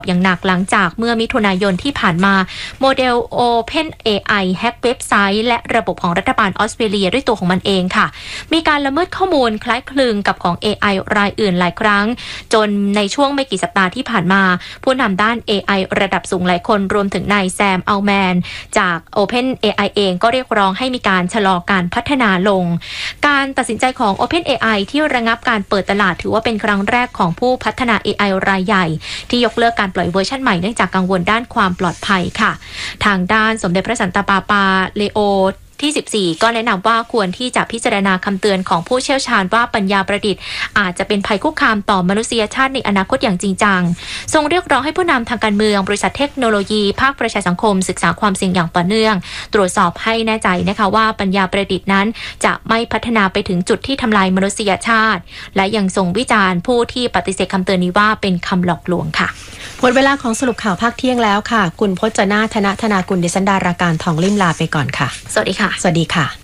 อย่างหนักหลังจากเมื่อมิถุนายนที่ผ่านมาโมเดล OpenAI แฮกเว็บไซต์และระบบของรัฐบาลออสเตรเลียด้วยตัวของมันเองค่ะมีการละเมิดข้อมูลคล้ายคลึงกับของ AI รายอื่นหลายครั้งจนในช่วงไม่กี่สัปดาห์ที่ผ่านมาผู้นำด้าน AI ระดับสูงหลายคนรวมถึงนายแซมอัลแมนจาก OpenAI เองก็เรียกร้องให้มีการชะลอการพัฒนาลงการตัดสินใจของ OpenAI ที่ระงับการเปิดตลาดถือว่าเป็นครั้งแรกของผู้พัฒนา AI รายใหญ่ที่ยกเลิกการปล่อยเวอร์ชันใหม่เนื่องจากกังวลด้านความปลอดภัยค่ะทางด้านสมเด็จพระสันตะปาปาเลโอที่14ก็แนะนำว่าควรที่จะพิจารณาคำเตือนของผู้เชี่ยวชาญว่าปัญญาประดิษฐ์อาจจะเป็นภัยคุกคามต่อมนุษยชาติในอนาคตอย่างจริงจังทรงเรียกร้องให้ผู้นำทางการเมืองบริษัทเทคโนโลยีภาคประชาสังคมศึกษาความเสี่ยงอย่างต่อเนื่องตรวจสอบให้แน่ใจนะคะว่าปัญญาประดิษฐ์นั้นจะไม่พัฒนาไปถึงจุดที่ทำลายมนุษยชาติและยังทรงวิจารณ์ผู้ที่ปฏิเสธคำเตือนนี้ว่าเป็นคำหลอกลวงค่ะหมดเวลาของสรุปข่าวภาคเที่ยงแล้วค่ะคุณพจนาธนากุลดิฉันดาราการทองลิ่มลาไปก่อนค่ะสวัสดีค่ะสวัสดีค่ะ